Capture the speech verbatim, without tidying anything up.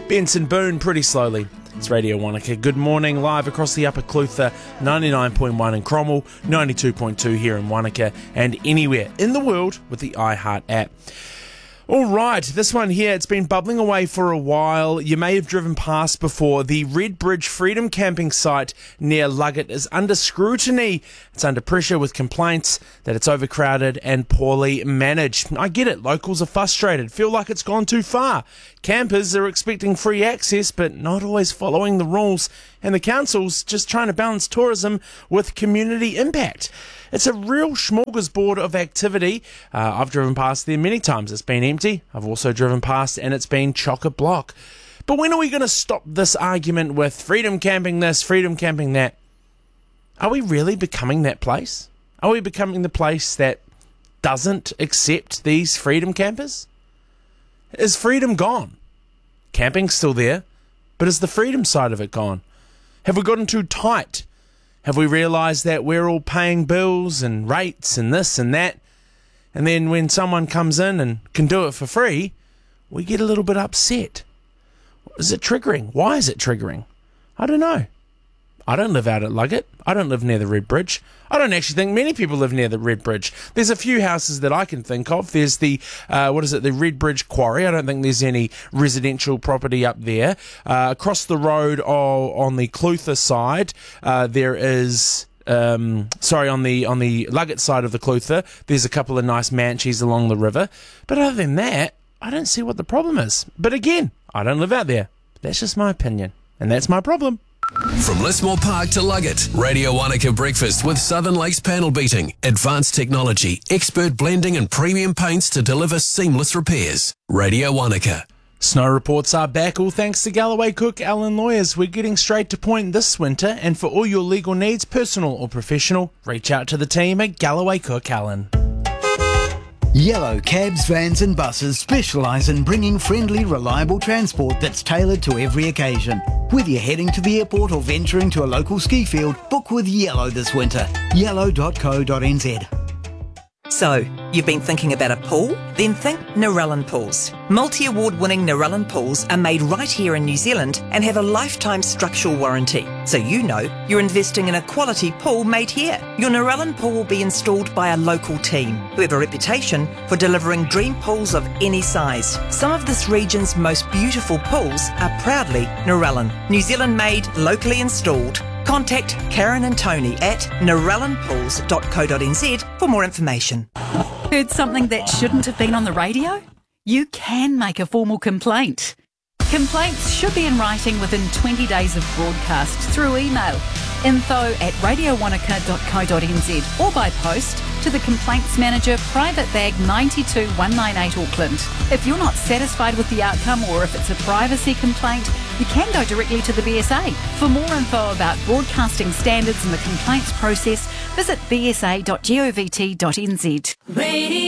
Benson Boone pretty slowly. It's Radio Wanaka. Good morning, live across the Upper Clutha, ninety-nine point one in Cromwell, ninety-two point two here in Wanaka, and anywhere in the world with the iHeart app. All right, this one here, it's been bubbling away for a while. You may have driven past before. The Red Bridge Freedom Camping site near Luggett is under scrutiny. It's under pressure with complaints that it's overcrowded and poorly managed. I get it, locals are frustrated, feel like it's gone too far. Campers are expecting free access, but not always following the rules. And the council's just trying to balance tourism with community impact. It's a real smorgasbord of activity. Uh, I've driven past there many times. It's been empty. I've also driven past and it's been chock-a-block. But when are we going to stop this argument with freedom camping this, freedom camping that? Are we really becoming that place? Are we becoming the place that doesn't accept these freedom campers? Is freedom gone? Camping's still there, but is the freedom side of it gone? Have we gotten too tight? Have we realised that we're all paying bills and rates and this and that? And then when someone comes in and can do it for free, we get a little bit upset. Is it triggering? Why is it triggering? I don't know. I don't live out at Luggett. I don't live near the Red Bridge. I don't actually think many people live near the Red Bridge. There's a few houses that I can think of. There's the, uh, what is it, the Red Bridge Quarry. I don't think there's any residential property up there. Uh, across the road oh, on the Clutha side, uh, there is... Um, sorry, on the on the Luggett side of the Clutha, there's a couple of nice manchies along the river. But other than that, I don't see what the problem is. But again, I don't live out there. That's just my opinion. And that's my problem. From Lismore Park to Luggett, Radio Wanaka Breakfast with Southern Lakes Panel Beating. Advanced technology, expert blending and premium paints to deliver seamless repairs. Radio Wanaka. Snow reports are back, all thanks to Galloway Cook Allen Lawyers. We're getting straight to point this winter, and for all your legal needs, personal or professional, reach out to the team at Galloway Cook Allen. Yellow cabs, vans and buses specialise in bringing friendly, reliable transport that's tailored to every occasion. Whether you're heading to the airport or venturing to a local ski field, book with Yellow this winter. yellow dot co dot n z. So, you've been thinking about a pool? Then think Narellan Pools. Multi-award winning Narellan Pools are made right here in New Zealand and have a lifetime structural warranty. So you know you're investing in a quality pool made here. Your Narellan pool will be installed by a local team who have a reputation for delivering dream pools of any size. Some of this region's most beautiful pools are proudly Narellan. New Zealand made, locally installed. Contact Karen and Tony at narellan pools dot co dot n z for more information. Heard something that shouldn't have been on the radio? You can make a formal complaint. Complaints should be in writing within twenty days of broadcast through email. Info at radio wanaka dot co dot n z or by post to the Complaints Manager, Private Bag nine two one nine eight Auckland. If you're not satisfied with the outcome or if it's a privacy complaint, you can go directly to the B S A. For more info about broadcasting standards and the complaints process, visit b s a dot govt dot n z. Radio